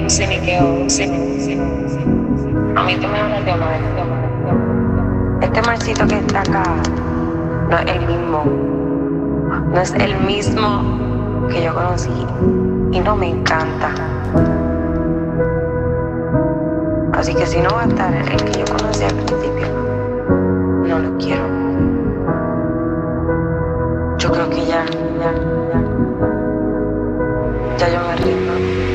A mí tú me hablas de Omar. Este marcito que está acá no es el mismo. No es el mismo que yo conocí. Y no me encanta. Así que si no va a estar el que yo conocí al principio, no lo quiero. Yo creo que ya yo me rindo.